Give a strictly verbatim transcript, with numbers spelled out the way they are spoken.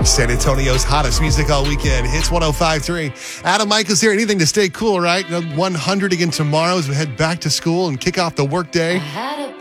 San Antonio's hottest music all weekend. Hits one oh five point three. Adam Michaels here. Anything to stay cool, right? one hundred again tomorrow as we head back to school and kick off the workday.